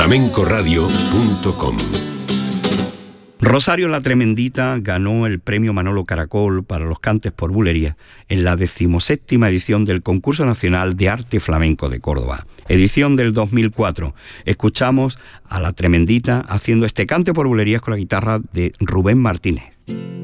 flamencoradio.com. Rosario La Tremendita ganó el premio Manolo Caracol para los cantes por bulería en la 17ª edición del Concurso Nacional de Arte Flamenco de Córdoba, edición del 2004. Escuchamos a La Tremendita haciendo este cante por bulerías con la guitarra de Rubén Martínez.